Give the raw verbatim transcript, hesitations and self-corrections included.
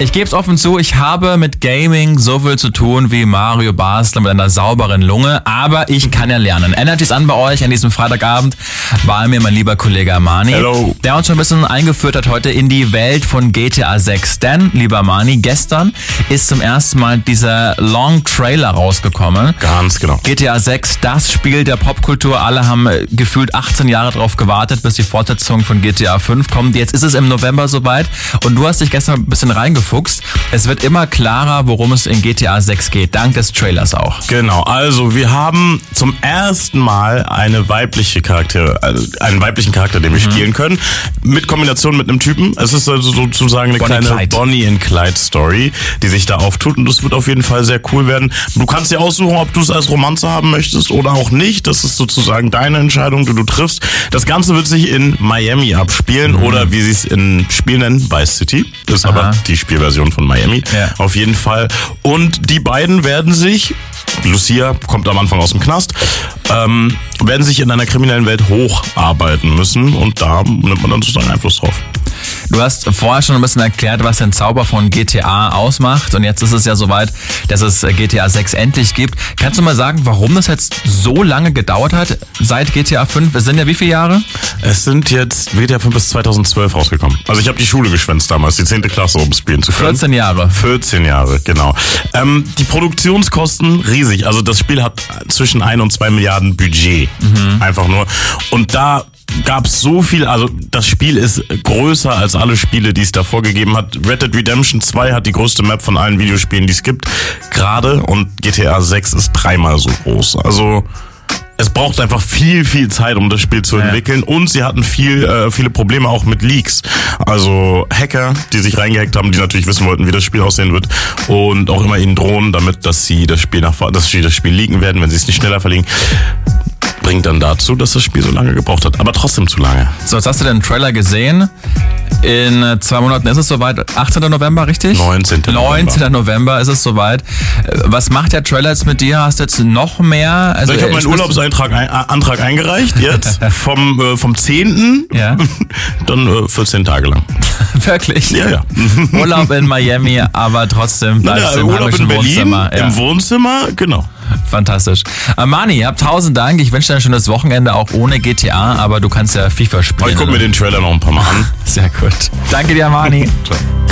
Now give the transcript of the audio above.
Ich gebe es offen zu, ich habe mit Gaming so viel zu tun wie Mario Basler mit einer sauberen Lunge, aber ich kann ja lernen. Energy ist an bei euch an diesem Freitagabend, bei mir mein lieber Kollege Armani, Hello. Der uns schon ein bisschen eingeführt hat heute in die Welt von G T A sechs. Denn, lieber Armani, gestern ist zum ersten Mal dieser Long Trailer rausgekommen. Ganz genau. G T A sechs, das Spiel der Popkultur. Alle haben gefühlt achtzehn Jahre drauf gewartet, bis die Fortsetzung von G T A fünf kommt. Jetzt ist es im November soweit und du hast dich gestern ein bisschen reingefuchst. Es wird immer klarer, worum es in G T A sechs geht, dank des Trailers auch. Genau, also wir haben zum ersten Mal eine weibliche Charakter, also einen weiblichen Charakter, den wir mhm. spielen können, mit Kombination mit einem Typen. Es ist also sozusagen eine Bonnie kleine Clyde. Bonnie and Clyde Story, die sich da auftut und das wird auf jeden Fall sehr cool werden. Du kannst dir aussuchen, ob du es als Romanze haben möchtest oder auch nicht. Das ist sozusagen deine Entscheidung, die du triffst. Das Ganze wird sich in Miami abspielen mhm. oder wie sie es in Spiel nennen, Vice City. Das ist Aha. aber die Spielversion von Miami, ja. auf jeden Fall. Und die beiden werden sich, Lucia kommt am Anfang aus dem Knast, ähm, werden sich in einer kriminellen Welt hocharbeiten müssen und da nimmt man dann sozusagen Einfluss drauf. Du hast vorher schon ein bisschen erklärt, was den Zauber von G T A ausmacht und jetzt ist es ja soweit, dass es G T A sechs endlich gibt. Kannst du mal sagen, warum das jetzt so lange gedauert hat seit G T A fünf? Es sind ja wie viele Jahre? Es sind jetzt G T A fünf bis zweitausendzwölf rausgekommen. Also ich habe die Schule geschwänzt damals, die zehnte Klasse, um spielen zu können. vierzehn Jahre. vierzehn Jahre, genau. Ähm, die Produktionskosten riesig. Also das Spiel hat zwischen ein und zwei Milliarden Budget. Mhm. Einfach nur. Und da gab es so viel, also das Spiel ist größer als alle Spiele, die es davor gegeben hat. Red Dead Redemption zwei hat die größte Map von allen Videospielen, die es gibt, gerade, und G T A sechs ist dreimal so groß. Also es braucht einfach viel, viel Zeit, um das Spiel zu entwickeln, und sie hatten viel, äh, viele Probleme auch mit Leaks. Also Hacker, die sich reingehackt haben, die natürlich wissen wollten, wie das Spiel aussehen wird, und auch immer ihnen drohen, damit, dass sie das Spiel nach, dass sie das Spiel leaken werden, wenn sie es nicht schneller verlegen. Bringt dann dazu, dass das Spiel so lange gebraucht hat, aber trotzdem zu lange. So, jetzt hast du den Trailer gesehen. In zwei Monaten ist es soweit. achtzehnten November, richtig? neunzehnten neunzehnten November ist es soweit. Was macht der Trailer jetzt mit dir? Hast du jetzt noch mehr? Also, ich habe meinen Urlaubsantrag ein, Antrag eingereicht jetzt vom äh, vom zehnten Ja. Dann äh, vierzehn Tage lang. Wirklich? Ja, ja. Urlaub in Miami, aber trotzdem bleibst Na, du im Urlaub heimischen in Berlin, Wohnzimmer. Ja. Im Wohnzimmer, genau. Fantastisch. Armani, habt tausend Dank. Ich wünsche dir ein schönes Wochenende, auch ohne G T A, aber du kannst ja FIFA spielen. Ich gucke mir den Trailer noch ein paar Mal an. Sehr gut. Danke dir, Armani. Ciao.